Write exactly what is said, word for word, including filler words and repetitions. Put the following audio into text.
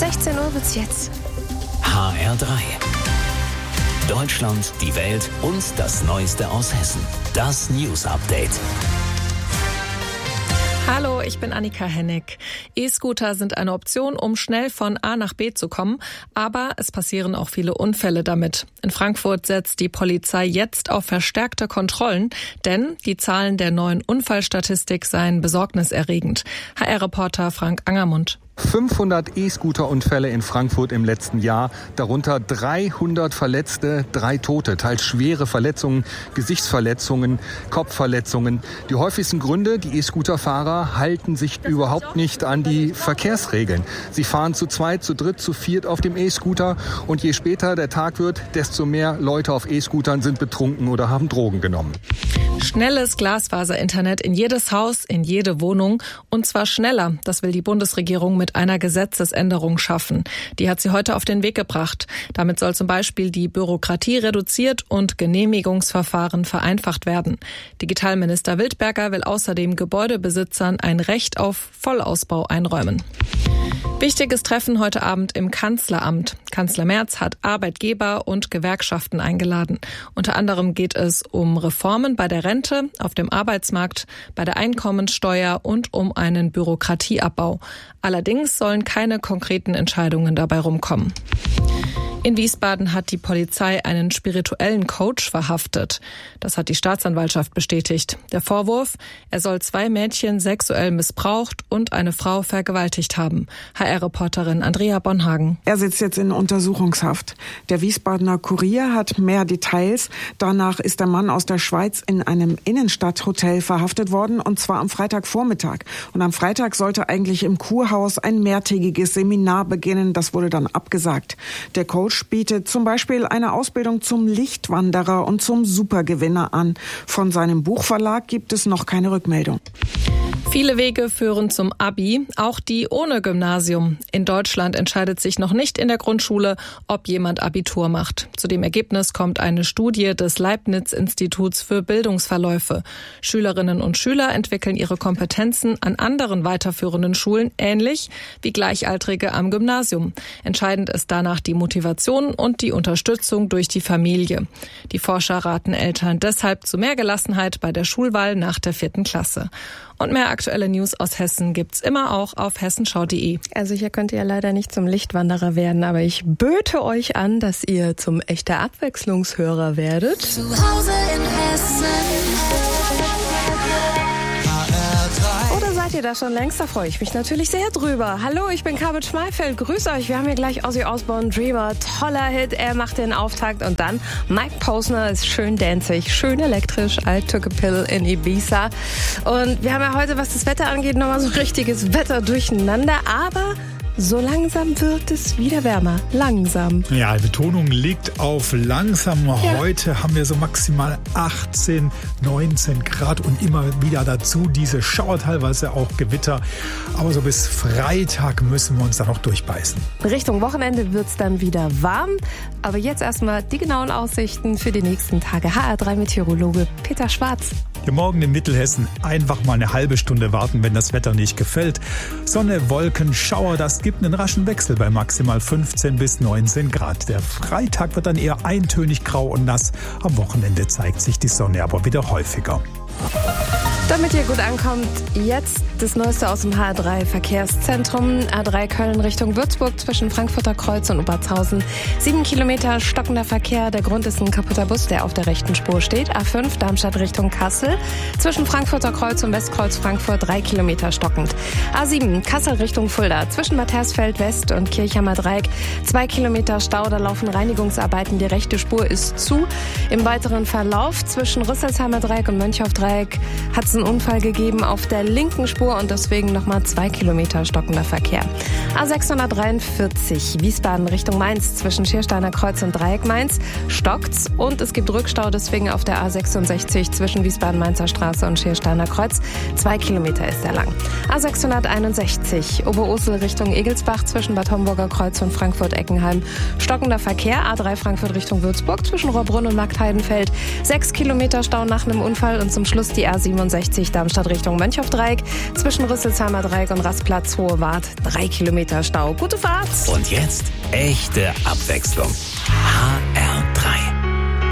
sechzehn Uhr wird's jetzt. H R drei. Deutschland, die Welt und das Neueste aus Hessen. Das News Update. Hallo, ich bin Annika Hennig. E-Scooter sind eine Option, um schnell von A nach B zu kommen, aber es passieren auch viele Unfälle damit. In Frankfurt setzt die Polizei jetzt auf verstärkte Kontrollen, denn die Zahlen der neuen Unfallstatistik seien besorgniserregend. H R-Reporter Frank Angermund. fünfhundert E-Scooter-Unfälle in Frankfurt im letzten Jahr, darunter dreihundert Verletzte, drei Tote, teils schwere Verletzungen, Gesichtsverletzungen, Kopfverletzungen. Die häufigsten Gründe, die E-Scooter-Fahrer halten sich überhaupt nicht an die Verkehrsregeln. Sie fahren zu zweit, zu dritt, zu viert auf dem E-Scooter und je später der Tag wird, desto mehr Leute auf E-Scootern sind betrunken oder haben Drogen genommen. Schnelles Glasfaser-Internet in jedes Haus, in jede Wohnung und zwar schneller. Das will die Bundesregierung mit einer Gesetzesänderung schaffen. Die hat sie heute auf den Weg gebracht. Damit soll zum Beispiel die Bürokratie reduziert und Genehmigungsverfahren vereinfacht werden. Digitalminister Wildberger will außerdem Gebäudebesitzern ein Recht auf Vollausbau einräumen. Wichtiges Treffen heute Abend im Kanzleramt. Kanzler Merz hat Arbeitgeber und Gewerkschaften eingeladen. Unter anderem geht es um Reformen bei der Rente, auf dem Arbeitsmarkt, bei der Einkommensteuer und um einen Bürokratieabbau. Allerdings sollen keine konkreten Entscheidungen dabei rumkommen. In Wiesbaden hat die Polizei einen spirituellen Coach verhaftet. Das hat die Staatsanwaltschaft bestätigt. Der Vorwurf, er soll zwei Mädchen sexuell missbraucht und eine Frau vergewaltigt haben. H R-Reporterin Andrea Bonhagen. Er sitzt jetzt in Untersuchungshaft. Der Wiesbadener Kurier hat mehr Details. Danach ist der Mann aus der Schweiz in einem Innenstadthotel verhaftet worden, und zwar am Freitagvormittag. Und am Freitag sollte eigentlich im Kurhaus ein mehrtägiges Seminar beginnen. Das wurde dann abgesagt. Der Coach bietet zum Beispiel eine Ausbildung zum Lichtwanderer und zum Supergewinner an. Von seinem Buchverlag gibt es noch keine Rückmeldung. Viele Wege führen zum Abi, auch die ohne Gymnasium. In Deutschland entscheidet sich noch nicht in der Grundschule, ob jemand Abitur macht. Zu dem Ergebnis kommt eine Studie des Leibniz-Instituts für Bildungsverläufe. Schülerinnen und Schüler entwickeln ihre Kompetenzen an anderen weiterführenden Schulen ähnlich wie Gleichaltrige am Gymnasium. Entscheidend ist danach die Motivation und die Unterstützung durch die Familie. Die Forscher raten Eltern deshalb zu mehr Gelassenheit bei der Schulwahl nach der vierten Klasse. Und mehr aktuelle News aus Hessen gibt's immer auch auf hessenschau punkt de. Also hier könnt ihr ja leider nicht zum Lichtwanderer werden, aber ich böte euch an, dass ihr zum echter Abwechslungshörer werdet. Zu Hause in Hessen. Oder seid ihr da schon längst? Da freue ich mich natürlich sehr drüber. Hallo, ich bin Carmen Schmeifeld. Grüß euch. Wir haben hier gleich Ozzy Osbourne, Dreamer. Toller Hit. Er macht den Auftakt. Und dann Mike Posner ist schön danzig, schön elektrisch. I took a pill in Ibiza. Und wir haben ja heute, was das Wetter angeht, nochmal so richtiges Wetter durcheinander. Aber so langsam wird es wieder wärmer. Langsam. Ja, die Betonung liegt auf langsam. Ja. Heute haben wir so maximal achtzehn, neunzehn Grad und immer wieder dazu diese Schauer, teilweise auch Gewitter. Aber so bis Freitag müssen wir uns da noch durchbeißen. Richtung Wochenende wird es dann wieder warm. Aber jetzt erstmal die genauen Aussichten für die nächsten Tage. H R drei Meteorologe Peter Schwarz. Hier morgen in Mittelhessen einfach mal eine halbe Stunde warten, wenn das Wetter nicht gefällt. Sonne, Wolken, Schauer, das gibt einen raschen Wechsel bei maximal fünfzehn bis neunzehn Grad. Der Freitag wird dann eher eintönig grau und nass. Am Wochenende zeigt sich die Sonne aber wieder häufiger. Damit ihr gut ankommt, jetzt das Neueste aus dem H R drei Verkehrszentrum. A drei Köln Richtung Würzburg zwischen Frankfurter Kreuz und Obertshausen. Sieben Kilometer stockender Verkehr. Der Grund ist ein kaputter Bus, der auf der rechten Spur steht. A fünf Darmstadt Richtung Kassel. Zwischen Frankfurter Kreuz und Westkreuz Frankfurt drei Kilometer stockend. A sieben Kassel Richtung Fulda. Zwischen Mathersfeld West und Kirchhammer Dreieck. Zwei Kilometer Stau. Da laufen Reinigungsarbeiten. Die rechte Spur ist zu. Im weiteren Verlauf zwischen Rüsselsheimer Dreieck und Mönchhoff Dreieck hat es einen Unfall gegeben auf der linken Spur und deswegen nochmal zwei Kilometer stockender Verkehr. A sechshundertdreiundvierzig Wiesbaden Richtung Mainz zwischen Schiersteiner Kreuz und Dreieck Mainz stockt's und es gibt Rückstau deswegen auf der A sechsundsechzig zwischen Wiesbaden-Mainzer Straße und Schiersteiner Kreuz. Zwei Kilometer ist er lang. A sechshunderteinundsechzig Oberursel Richtung Egelsbach zwischen Bad Homburger Kreuz und Frankfurt-Eckenheim. Stockender Verkehr. A drei Frankfurt Richtung Würzburg zwischen Rohrbrunn und Marktheidenfeld. Sechs Kilometer Stau nach einem Unfall und zum Schluss die A siebenundsechzig sechzig Darmstadt Richtung Mönchhofdreieck. Zwischen Rüsselsheimer Dreieck und Rastplatz Hohe Wart drei Kilometer Stau. Gute Fahrt! Und jetzt echte Abwechslung. H